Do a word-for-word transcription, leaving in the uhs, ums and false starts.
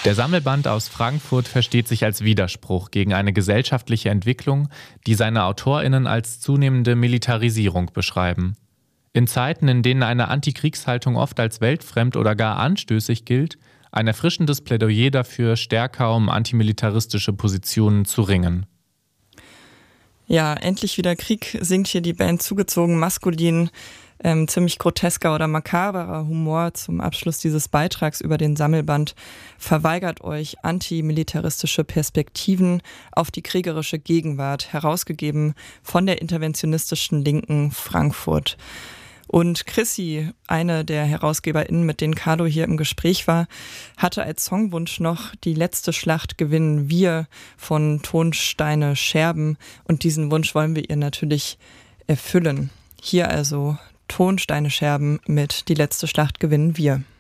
Der Sammelband aus Frankfurt versteht sich als Widerspruch gegen eine gesellschaftliche Entwicklung, die seine AutorInnen als zunehmende Militarisierung beschreiben. In Zeiten, in denen eine Antikriegshaltung oft als weltfremd oder gar anstößig gilt, ein erfrischendes Plädoyer dafür, stärker um antimilitaristische Positionen zu ringen. Ja, endlich wieder Krieg, singt hier die Band zugezogen maskulin. Ähm, ziemlich grotesker oder makaberer Humor zum Abschluss dieses Beitrags über den Sammelband verweigert euch antimilitaristische Perspektiven auf die kriegerische Gegenwart, herausgegeben von der interventionistischen Linken Frankfurt. Und Chrissy, eine der HerausgeberInnen, mit denen Carlo hier im Gespräch war, hatte als Songwunsch noch Die letzte Schlacht gewinnen wir von Tonsteine Scherben. Und diesen Wunsch wollen wir ihr natürlich erfüllen. Hier also Tonsteine Scherben mit Die letzte Schlacht gewinnen wir.